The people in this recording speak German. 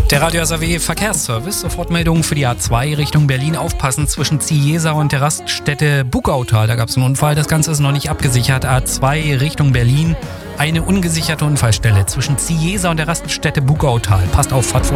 Der Radio SAW Verkehrsservice. Sofortmeldung für die A2 Richtung Berlin. Aufpassen zwischen Ziesa und der Raststätte Buckautal. Da gab es einen Unfall. Das Ganze ist noch nicht abgesichert. A2 Richtung Berlin. Eine ungesicherte Unfallstelle zwischen Ziesa und der Raststätte Buckautal. Passt auf, fahrt vor.